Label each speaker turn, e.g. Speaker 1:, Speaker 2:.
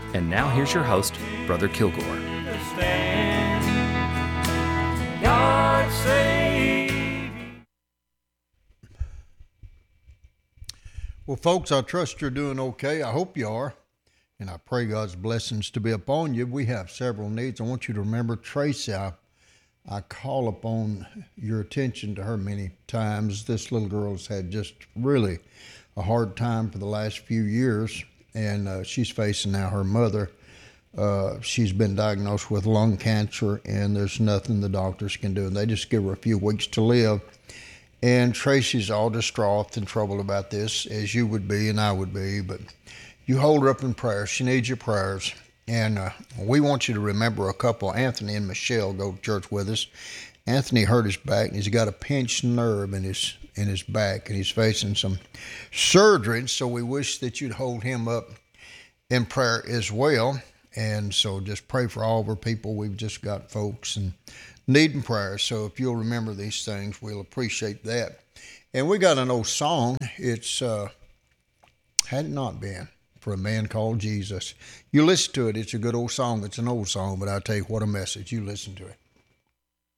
Speaker 1: And now here's your host, Brother Kilgore.
Speaker 2: God save.
Speaker 3: Well, folks, I trust you're doing okay. I hope you are. And I pray God's blessings to be upon you. We have several needs. I want you to remember Tracy. I call upon your attention to her many times. This little girl's had just really a hard time for the last few years. And she's facing now her mother. She's been diagnosed with lung cancer, and there's nothing the doctors can do. And they just give her a few weeks to live. And Tracy's all distraught and troubled about this, as you would be and I would be. But you hold her up in prayer. She needs your prayers. And we want you to remember a couple. Anthony and Michelle go to church with us. Anthony hurt his back, and he's got a pinched nerve in his back, and he's facing some surgery. So we wish that you'd hold him up in prayer as well. And so just pray for all of our people. We've just got folks and needing prayer. So if you'll remember these things, we'll appreciate that. And we got an old song. It's Had It Not Been for a Man Called Jesus. You listen to it. It's a good old song. It's an old song, but I'll tell you what a message. You listen to it.